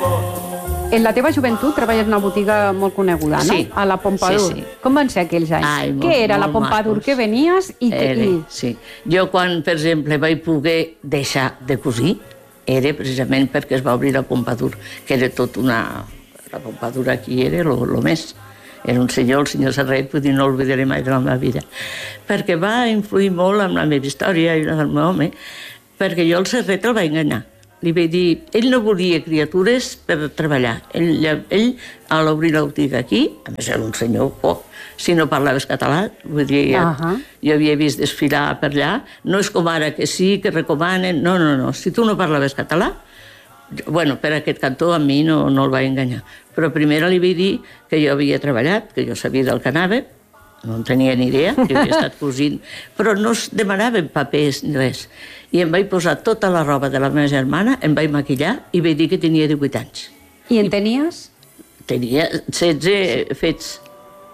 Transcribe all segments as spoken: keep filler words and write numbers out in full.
En la teva joventut treballes en una botiga molt coneguda, no? Sí. A la Pompadour. Sí, sí. Com van ser aquells anys? Ai, molt, Què era la molt Pompadour? macos. Que venies i... Que, Era, i... sí. Jo quan, per exemple, vaig poder deixar de cosir, era precisament perquè es va obrir la Pompadour, que era tot una... La Pompadour aquí era el més. Era un senyor, el senyor Serret, vull dir, no l'oblidaré mai de la meva vida. Perquè va influir molt en la meva història i la del meu home, perquè jo el Serret el va enganyar. Li vaig dir, ell no volia criatures per treballar. Ell, ell a l'obrir la botiga aquí, a més era un senyor, oh, si no parlaves català, vull dir, ja, uh -huh. jo havia vist desfilar per allà, no és com ara que sí, que recomanen, no, no, no, si tu no parlaves català, bueno, per aquest cantó a mi no, no el vaig enganyar, però primer li vaig dir que jo havia treballat, que jo sabia del que anava, no en tenia ni idea, jo havia estat cosint, però no es demanaven papers ni res. I em vaig posar tota la roba de la meva germana, em vaig maquillar i vaig dir que tenia divuit anys. I en tenies? Tenia setze sí. fets.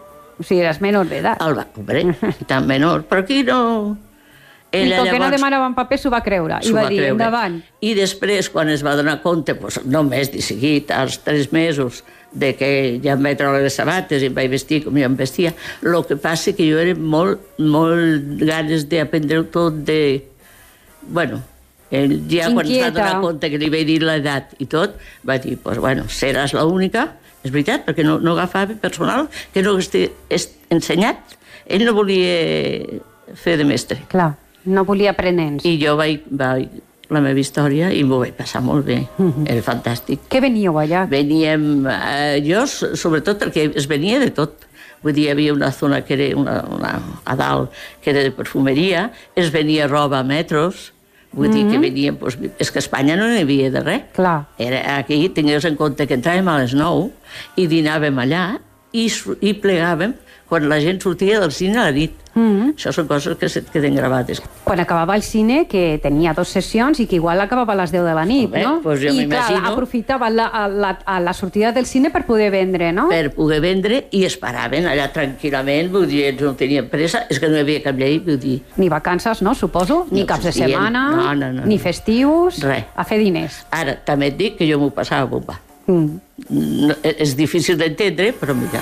O sigui, eres menor d'edat. El va, hombre, tan menor, però aquí no... Ella, I com llavors, que no demanaven paper, s'ho va creure. I va, va dir, creure. Endavant. I després, quan es va donar compte, doncs, només de seguit, als tres mesos, de que ja em vaig treure les sabates i em vaig vestir com jo em vestia, el que passa que jo era molt, molt ganes d'aprendre tot de... Bueno, ell ja Inquieta. Quan es va donar compte que li vaig dir l'edat i tot, va dir, pues, bueno, seràs l'única, és veritat, perquè no, no agafava personal que no hagués ensenyat. Ell no volia fer de mestre. Clar, no volia aprenents. I jo vaig, vaig la meva història i m'ho vaig passar molt bé. Uh-huh. Era fantàstic. Què veníeu allà? Veníem, eh, jo sobretot perquè es venia de tot. Vull dir, hi havia una zona que era una, una, a dalt, que era de perfumeria, es venia roba a metros, vull dir mm-hmm. que venien... Doncs, és que a Espanya no n'hi havia de res. Clar. Era, aquí tingués en compte que entràvem a les nou i dinàvem allà i, i plegàvem quan la gent sortia del cine a la nit. Mm-hmm. Això són coses que se't queden gravades. Quan acabava el cine, que tenia dues sessions i que igual acabava a les deu de la nit, Bé, no? Pues jo I clar, aprofitaven la, a la, a la sortida del cine per poder vendre, no? Per poder vendre i esperaven allà tranquil·lament, vull dir, ells no tenien pressa, és que no hi havia cap llei, vull dir... Ni vacances, no, suposo? Ni no caps de setmana, no, no, no, ni festius... Res. A fer diners. Ara, també et dic que jo m'ho passava bomba. Mm. No, és difícil d'entendre, però mira...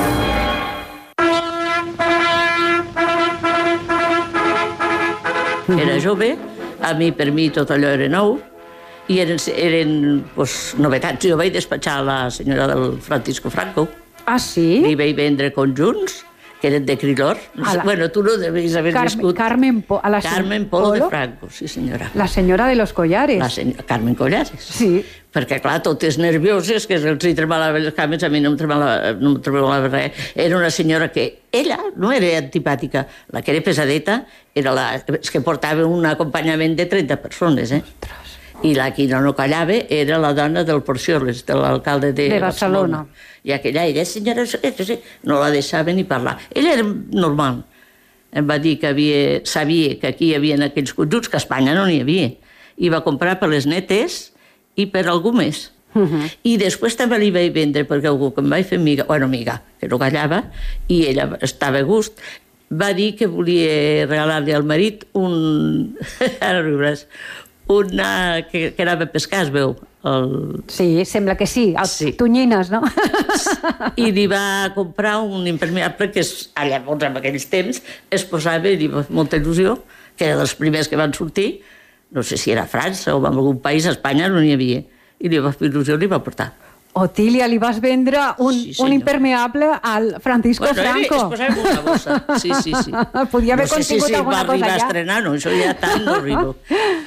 Era jove, a mi, per mi, tot allò era nou, i eren, eren pues, novetats. Jo vaig despatxar la senyora del Francisco Franco. Ah, sí? Li vaig vendre conjunts, que eren de Crilor. No sé, la... Bueno, tu no devies haver Car viscut. Carmen, po a la Carmen Polo, Polo de Franco, sí senyora. La senyora de los collares. La senyora Carmen Collares. Sí. Perquè, clar, totes nervioses, que els hi tremolaven les cames, a mi no em tremolava, no em tremolava res. Era una senyora que, ella, no era antipàtica, la que era pesadeta, era la és que portava un acompanyament de trenta persones, eh? Ostres. I la que no callava era la dona del Porcioles, de l'alcalde de, de Barcelona. Barcelona. I aquella, ella, senyora, no la deixava ni parlar. Ella era normal. Em va dir que havia, sabia que aquí hi havia aquells conjunts, que a Espanya no n'hi havia. I va comprar per les netes i per algú més. Uh -huh. I després també li vaig vendre, perquè algú que em vaig fer amiga, bueno, amiga, que no callava, i ella estava a gust, va dir que volia regalar-li al marit un... ara riuràs, una... que, que anava a pescar, es veu. El... Sí, sembla que sí, els sí. tonyines, no? I li va comprar un impermeable que és, llavors, en aquells temps, es posava, i li va fer molta il·lusió, que era dels primers que van sortir, no sé si era a França o en algun país, a Espanya no n'hi havia, i li va fer il·lusió i li va portar. Otília, li vas vendre un, sí, un impermeable al Francisco bueno, Franco. Es posava en una bossa, sí, sí, sí. Podia haver no sé contingut si alguna cosa allà. No sé si va arribar a estrenar, no, això ja tant no arribo.